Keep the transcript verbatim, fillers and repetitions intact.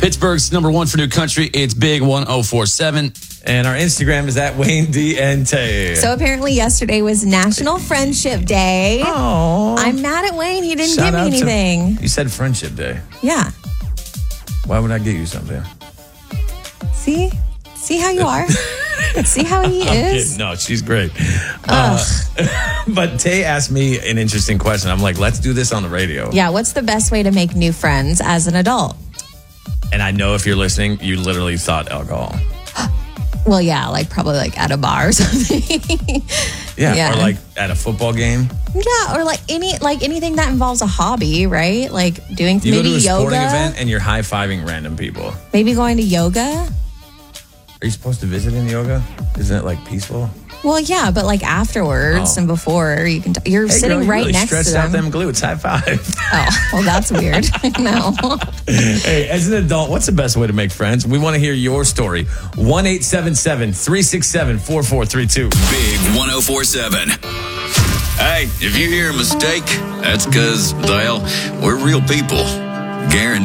Pittsburgh's number one for new country. It's Big one oh four seven. And our Instagram is at Wayne D N T. So apparently yesterday was National Friendship Day. Oh. I'm mad at Wayne. He didn't Shout give me out to- anything. You said Friendship Day. Yeah. Why would I get you something? See? See how you are? See how he I'm is? kidding. No, she's great. Uh, but Tay asked me an interesting question. I'm like, let's do this on the radio. Yeah, what's the best way to make new friends as an adult? And I know if you're listening, you literally thought alcohol. Well, yeah, like probably like at a bar or something. Yeah, Yeah. or like at a football game. Yeah, or like any like anything that involves a hobby, right? Like doing You maybe go to a sporting yoga, event and you're high-fiving random people. maybe going to yoga. Are you supposed to visit in yoga? Isn't it like peaceful? Well, yeah, but like afterwards Oh. and before, you can. T- you're Hey, sitting girl, you right really next to stretched them. out them glutes. High five. Oh, well, that's weird. No. Hey, as an adult, what's the best way to make friends? We want to hear your story. one eight seven seven, three six seven, four four three two. Big one oh four seven. Hey, if you hear a mistake, that's because, well, we're real people. Guaranteed.